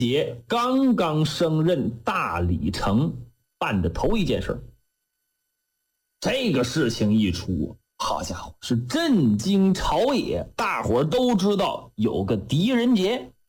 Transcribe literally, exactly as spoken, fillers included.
姐刚刚升任大理城办的头一件事。这个事情一出，好家伙，是震惊朝野，大伙儿都知道有个狄仁杰